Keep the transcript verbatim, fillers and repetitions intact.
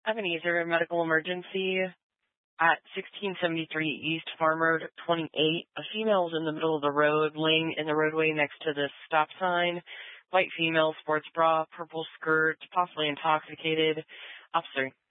Ebenezer, medical emergency at sixteen seventy-three East Farm Road twenty-eight. A female is in the middle of the road, laying in the roadway next to the stop sign. White female, sports bra, purple skirt, possibly intoxicated. Officer.